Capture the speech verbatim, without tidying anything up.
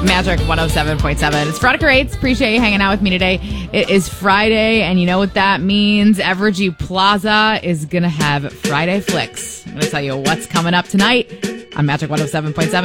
Magic one oh seven point seven. It's Veronica Rates. Appreciate you hanging out with me today. It is Friday, and you know what that means. Evergy Plaza is going to have Friday Flicks. I'm going to tell you what's coming up tonight on Magic one oh seven point seven.